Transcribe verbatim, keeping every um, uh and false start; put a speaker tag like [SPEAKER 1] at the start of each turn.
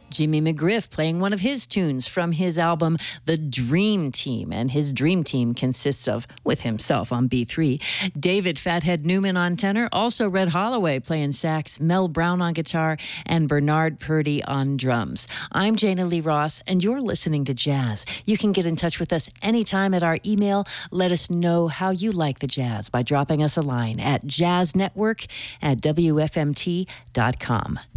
[SPEAKER 1] Jimmy McGriff playing one of his tunes from his album, The Dream Team. And his Dream Team consists of, with himself on B three, David Fathead Newman on tenor, also Red Holloway playing sax, Mel Brown on guitar, and Bernard Purdy on drums. I'm Jana Lee Ross, and you're listening to Jazz. You can get in touch with us anytime at our email. Let us know how you like the jazz by dropping us a line at jazznetwork at W F M T dot com.